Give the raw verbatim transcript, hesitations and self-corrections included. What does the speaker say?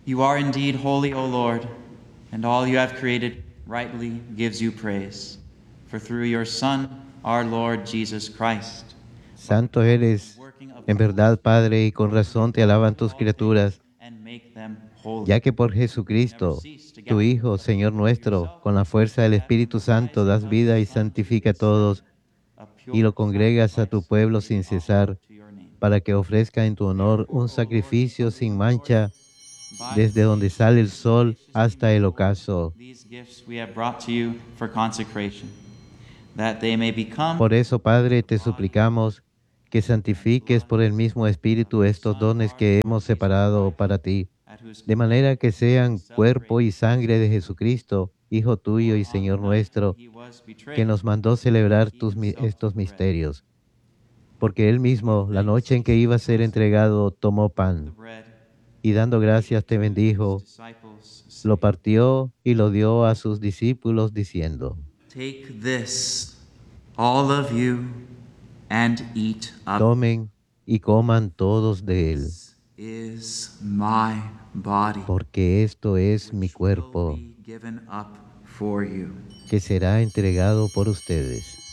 You are indeed holy, O Lord, and all you have created rightly gives you praise. For through your Son, our Lord Jesus Christ, Santo eres, en verdad, Padre, y con razón te alaban tus criaturas, and make them holy. ya que por Jesucristo, tu Hijo, Señor nuestro, con la fuerza del Espíritu Santo das vida y santifica a todos, y lo congregas a tu pueblo sin cesar, para que ofrezca en tu honor un sacrificio sin mancha, desde donde sale el sol hasta el ocaso. These gifts we have brought to you for consecration, that they may become Por eso, Padre, te suplicamos que santifiques por el mismo Espíritu estos dones que hemos separado para ti, de manera que sean cuerpo y sangre de Jesucristo, Hijo tuyo y Señor nuestro, que nos mandó celebrar tus, mi- estos misterios. Porque él mismo, la noche en que iba a ser entregado, tomó pan, y dando gracias te bendijo, lo partió y lo dio a sus discípulos, diciendo: Take this, all of you, and eat of Tomen y coman todos de él, is my body, porque esto es mi will cuerpo, be given up for you. que será entregado por ustedes.